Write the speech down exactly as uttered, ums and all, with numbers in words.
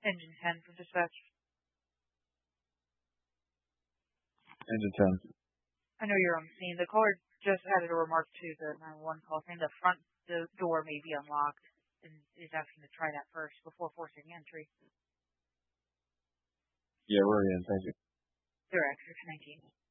Engine ten from dispatch. Engine ten. I know you're on the scene. The caller just added a remark to the nine one one call saying the front the door may be unlocked and is asking to try that first before forcing entry. Yeah, we're in. Thank you. Direct, six nineteen.